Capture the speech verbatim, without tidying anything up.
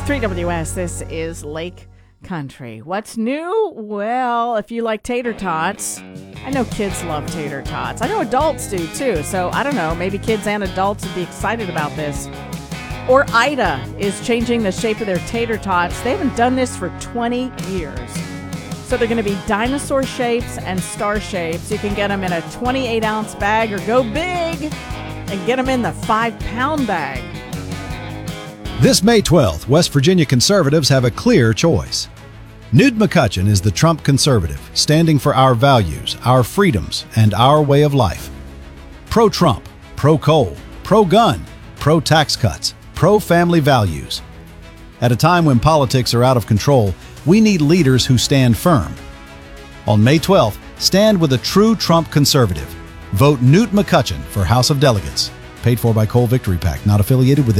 three W S, this is Lake Country. What's new? Well, if you like tater tots, I know kids love tater tots. I know adults do too, so I don't know, maybe kids and adults would be excited about this. Or Ida is changing the shape of their tater tots. They haven't done this for twenty years. So they're going to be dinosaur shapes and star shapes. You can get them in a twenty-eight ounce bag or go big and get them in the five pound bag. This May twelfth, West Virginia conservatives have a clear choice. Newt McCutcheon is the Trump conservative, standing for our values, our freedoms, and our way of life. Pro-Trump, pro-coal, pro-gun, pro-tax cuts, pro-family values. At a time when politics are out of control, we need leaders who stand firm. On May twelfth, stand with a true Trump conservative. Vote Newt McCutcheon for House of Delegates. Paid for by Coal Victory PAC, not affiliated with